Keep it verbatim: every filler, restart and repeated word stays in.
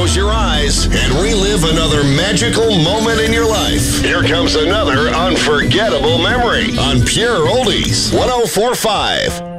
close your eyes and relive another magical moment in your life. Here comes another unforgettable memory on Pure Oldies one oh four point five.